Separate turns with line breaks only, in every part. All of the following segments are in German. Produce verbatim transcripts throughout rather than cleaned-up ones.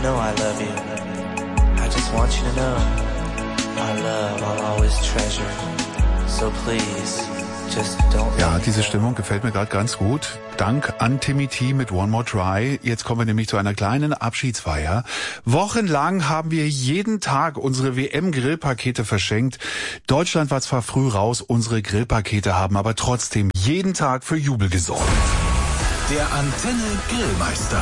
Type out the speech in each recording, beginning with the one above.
know I love you. I just want you to know our love I'll always treasure. So please, just don't.
Ja, diese Stimmung gefällt mir gerade ganz gut. Dank an Timmy T mit One More Try. Jetzt kommen wir nämlich zu einer kleinen Abschiedsfeier. Wochenlang haben wir jeden Tag unsere W M-Grillpakete verschenkt. Deutschland war zwar früh raus, unsere Grillpakete haben aber trotzdem jeden Tag für Jubel gesorgt.
Der Antenne Grillmeister.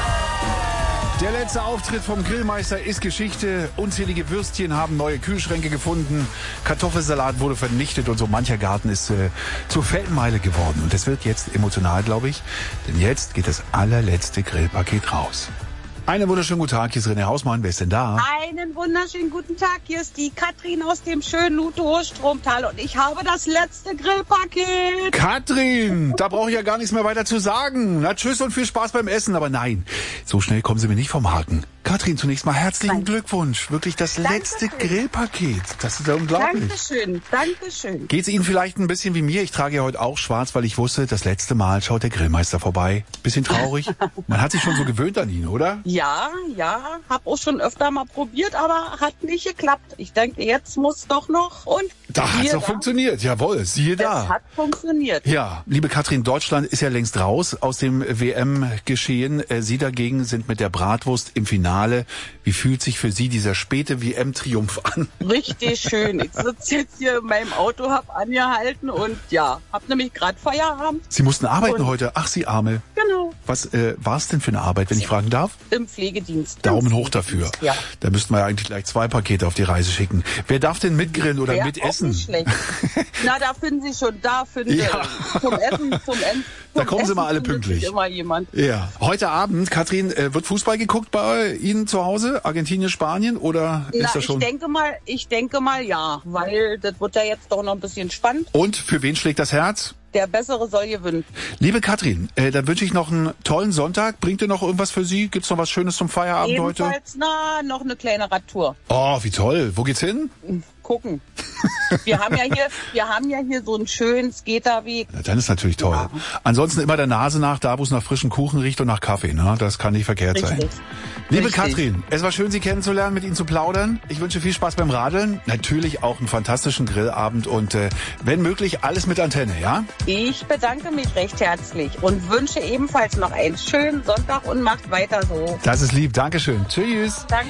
Der letzte Auftritt vom Grillmeister ist Geschichte. Unzählige Würstchen haben neue Kühlschränke gefunden. Kartoffelsalat wurde vernichtet und so mancher Garten ist äh, zur Feldmeile geworden. Und es wird jetzt emotional, glaube ich, denn jetzt geht das allerletzte Grillpaket raus. Einen wunderschönen guten Tag, hier ist René Hausmann. Wer ist denn da?
Einen wunderschönen guten Tag, hier ist die Katrin aus dem schönen Lutow-Stromtal und ich habe das letzte Grillpaket.
Katrin, da brauche ich ja gar nichts mehr weiter zu sagen. Na tschüss und viel Spaß beim Essen, aber nein, so schnell kommen Sie mir nicht vom Haken. Katrin, zunächst mal herzlichen Nein. Glückwunsch. Wirklich das
Dankeschön.
letzte Grillpaket. Das ist ja unglaublich.
Dankeschön, Dankeschön.
Geht's Ihnen vielleicht ein bisschen wie mir? Ich trage ja heute auch schwarz, weil ich wusste, das letzte Mal schaut der Grillmeister vorbei. Bisschen traurig. Man hat sich schon so gewöhnt an ihn, oder?
Ja, ja, hab auch schon öfter mal probiert, aber hat nicht geklappt. Ich denke, jetzt muss doch noch und
Da hat's doch
da.
funktioniert. Jawohl, siehe
Das
da.
hat funktioniert.
Ja, liebe Katrin, Deutschland ist ja längst raus aus dem W M-Geschehen. Sie dagegen sind mit der Bratwurst im Finale. Wie fühlt sich für Sie dieser späte W M-Triumph an?
Richtig schön. Ich sitze jetzt hier in meinem Auto, hab angehalten und ja, hab nämlich gerade Feierabend.
Sie mussten arbeiten
Und-
heute. Ach, Sie Arme.
Genau.
Was äh, war es denn für eine Arbeit, wenn ich fragen darf?
Im Pflegedienst.
Daumen hoch dafür.
Ja.
Da müssten wir ja eigentlich gleich zwei Pakete auf die Reise schicken. Wer darf denn mitgrillen oder
Wär
mitessen?
Auch nicht schlecht. Na, da finden Sie schon, da finden Sie
Ja.
zum Essen, zum Essen.
Da
zum
kommen Sie
Essen
mal alle
findet
pünktlich.
sich immer jemand.
Ja. Heute Abend, Katrin, äh, wird Fußball geguckt bei Ihnen zu Hause? Argentinien, Spanien oder
Na,
ist das schon?
ich denke mal, ich denke mal ja, weil das wird ja jetzt doch noch ein bisschen spannend.
Und für wen schlägt das Herz?
Der Bessere soll gewinnen.
Liebe Katrin, äh, dann wünsche ich noch einen tollen Sonntag. Bringt ihr noch irgendwas für Sie? Gibt's noch was Schönes zum Feierabend heute?
Ebenfalls, na, noch eine kleine Radtour.
Oh, wie toll. Wo geht's hin?
Gucken. Wir haben ja hier, wir haben ja hier so einen schönen Skaterweg.
Ja, dann ist natürlich toll.
Ja.
Ansonsten immer der Nase nach, da wo es nach frischen Kuchen riecht und nach Kaffee. Ne? Das kann nicht verkehrt sein.
Richtig.
Liebe
Richtig.
Katrin, es war schön, Sie kennenzulernen, mit Ihnen zu plaudern. Ich wünsche viel Spaß beim Radeln. Natürlich auch einen fantastischen Grillabend und äh, wenn möglich alles mit Antenne, ja?
Ich bedanke mich recht herzlich und wünsche ebenfalls noch einen schönen Sonntag und macht weiter so.
Das ist lieb. Dankeschön. Tschüss.
Danke.